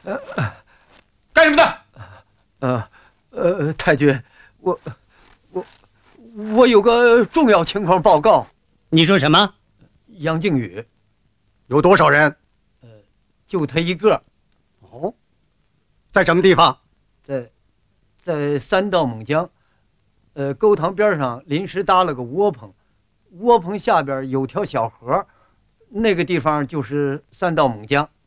干什么的？ 太君，我有个重要情况报告。 你说什么？ 杨靖宇， 有多少人？ 就他一个。 哦，在什么地方？ 在三道猛江，沟塘边上临时搭了个窝棚，窝棚下边有条小河，那个地方就是三道猛江。